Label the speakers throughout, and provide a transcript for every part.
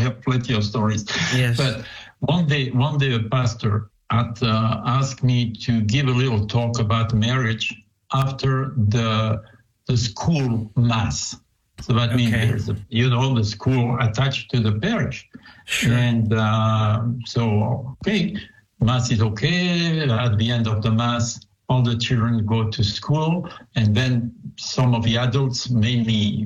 Speaker 1: have plenty of stories.
Speaker 2: Yes.
Speaker 1: But one day a pastor asked me to give a little talk about marriage after the school mass. So that means there's the school attached to the parish.
Speaker 2: Sure.
Speaker 1: And mass is okay. At the end of the mass, all the children go to school, and then some of the adults, mainly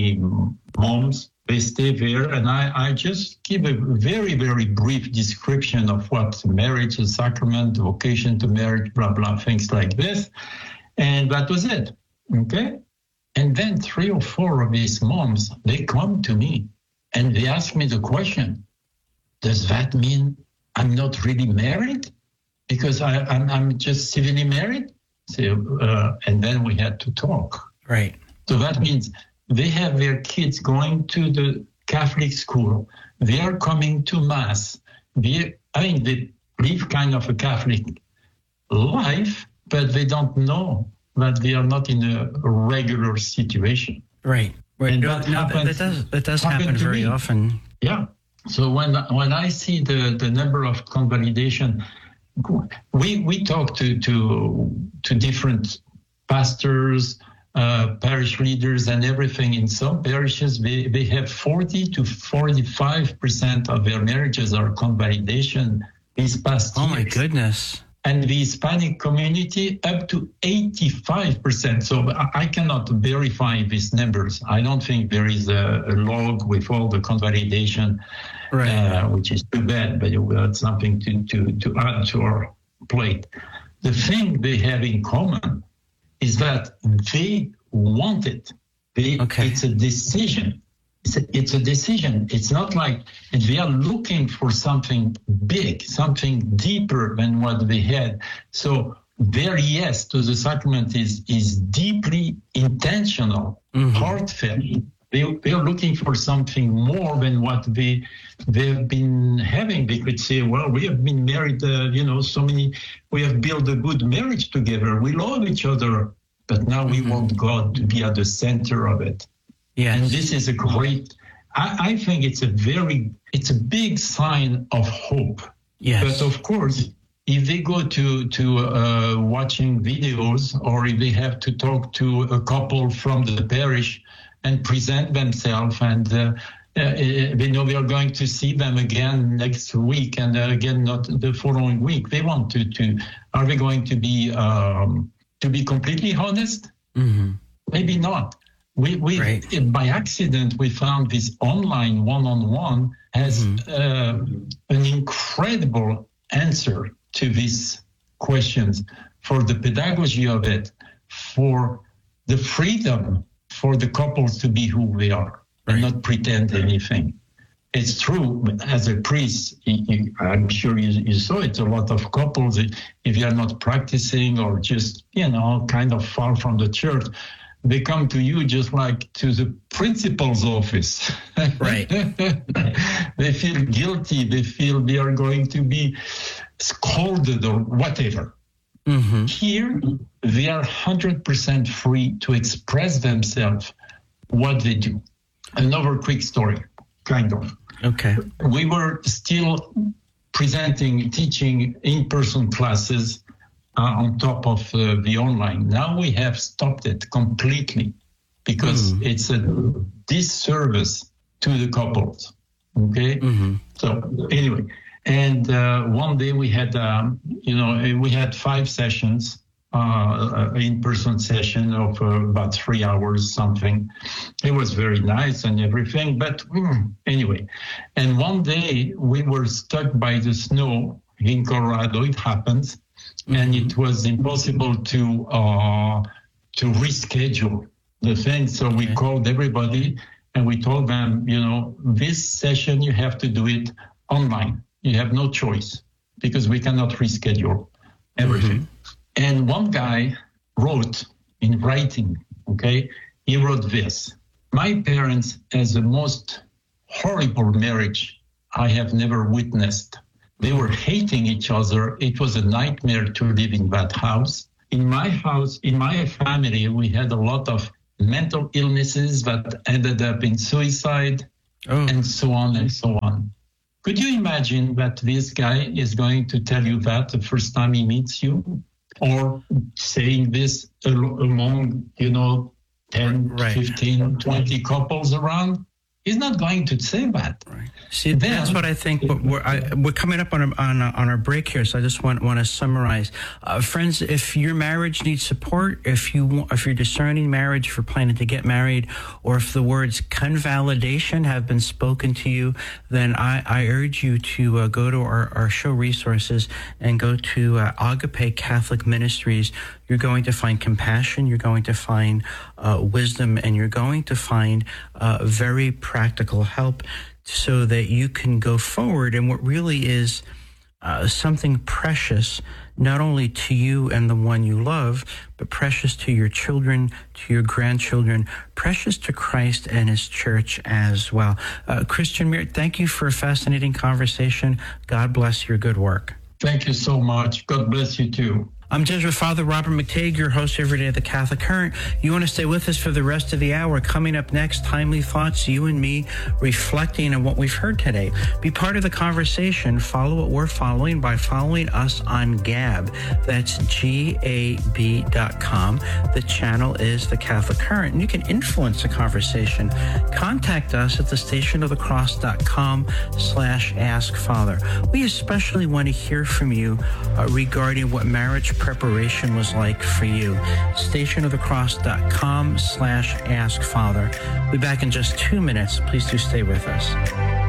Speaker 1: moms, they stay there. And I just give a very, very brief description of what marriage is, sacrament, vocation to marriage, blah, blah, things like this. And that was it. Okay? And then 3 or 4 of these moms, they come to me and they ask me the question, does that mean I'm not really married? Because I'm just civilly married? So, and then we had to talk.
Speaker 2: Right.
Speaker 1: So that means they have their kids going to the Catholic school. They are coming to Mass. They live kind of a Catholic life, but they don't know that they are not in a regular situation.
Speaker 2: Right.
Speaker 1: And
Speaker 2: that does happen very often.
Speaker 1: Yeah. So when I see the number of convalidation, we talk to different pastors, parish leaders, and everything. In some parishes, they have 40 to 45% of their marriages are convalidation these past years.
Speaker 2: Oh my goodness.
Speaker 1: And the Hispanic community up to 85%. So I cannot verify these numbers. I don't think there is a log with all the convalidation,
Speaker 2: right.
Speaker 1: Which is too bad, but it's something to add to our plate. The thing they have in common is that they want it. It's a decision. It's a decision. It's not like they are looking for something big, something deeper than what they had. So their yes to the sacrament is deeply intentional, heartfelt. They are looking for something more than what they've been having. They could say, well, we have been married, we have built a good marriage together. We love each other, but now we want God to be at the center of it.
Speaker 2: Yes.
Speaker 1: And this is a great, I think it's a big sign of hope.
Speaker 2: Yes.
Speaker 1: But of course, if they go to watching videos, or if they have to talk to a couple from the parish and present themselves, and they know we are going to see them again next week, and again not the following week, they want to are they going to be completely honest?
Speaker 2: Mm-hmm.
Speaker 1: Maybe not. By accident, we found this online one-on-one has an incredible answer to these questions, for the pedagogy of it, for the freedom for the couples to be who they are and not pretend anything. It's true, as a priest, I'm sure you saw it, a lot of couples, if you are not practicing or just, kind of far from the church, they come to you just like to the principal's office.
Speaker 2: Right.
Speaker 1: They feel guilty. They feel they are going to be scolded or whatever. Mm-hmm. Here, they are 100% free to express themselves, what they do. Another quick story, kind of.
Speaker 2: Okay.
Speaker 1: We were still teaching in-person classes on top of the online. Now we have stopped it completely because it's a disservice to the couples. Okay. Mm-hmm. So anyway, and one day we had, we had 5 sessions, in-person session of about 3 hours, something. It was very nice and everything, but anyway. And one day we were stuck by the snow in Colorado. It happens. And it was impossible to reschedule the thing. So we called everybody and we told them, this session, you have to do it online. You have no choice because we cannot reschedule everything. And one guy wrote in writing, he wrote this: my parents has the most horrible marriage I have never witnessed. They were hating each other. It was a nightmare to live in that house. In my house, in my family, we had a lot of mental illnesses that ended up in suicide. and so on and so on. Could you imagine that this guy is going to tell you that the first time he meets you, or saying this among, 10, 15, 20 couples around? He's not going to say that.
Speaker 2: Right. See, that's what I think. But we're coming up on our break here, so I just want to summarize, friends. If your marriage needs support, if you're discerning marriage, if you're planning to get married, or if the words convalidation have been spoken to you, then I urge you to go to our show resources and go to Agape Catholic Ministries. You're going to find compassion, you're going to find wisdom, and you're going to find very practical help so that you can go forward in what really is something precious, not only to you and the one you love, but precious to your children, to your grandchildren, precious to Christ and his church as well. Christian Meert, thank you for a fascinating conversation. God bless your good work.
Speaker 1: Thank you so much. God bless you too.
Speaker 2: I'm Jesuit Father Robert McTague, your host every day of the Catholic Current. You want to stay with us for the rest of the hour. Coming up next, Timely Thoughts, you and me reflecting on what we've heard today. Be part of the conversation. Follow what we're following by following us on Gab. That's GAB.com. The channel is the Catholic Current, and you can influence the conversation. Contact us at thestationofthecross.com/askfather. We especially want to hear from you regarding what marriage preparation was like for you. stationofthecross.com/askfather. We'll be back in just 2 minutes. Please do stay with us.